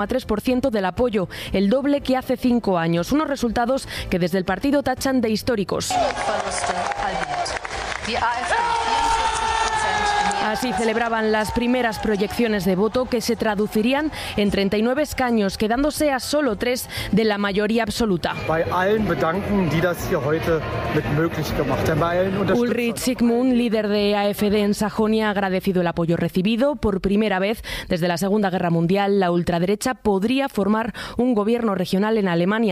3% del apoyo, el doble que hace 5 años. Unos resultados que desde el partido tachan de históricos. Así celebraban las primeras proyecciones de voto que se traducirían en 39 escaños, quedándose a solo 3 de la mayoría absoluta. Ulrich Zygmunt, líder de AfD en Sajonia, ha agradecido el apoyo recibido. Por primera vez desde la Segunda Guerra Mundial, la ultraderecha podría formar un gobierno regional en Alemania.